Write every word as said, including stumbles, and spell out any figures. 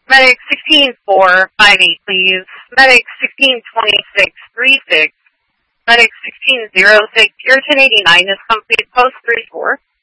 Medic sixteen four five eight, please. Medic sixteen twenty-six three six. Medic sixteen zero six, your ten eighty-nine is complete, post three four.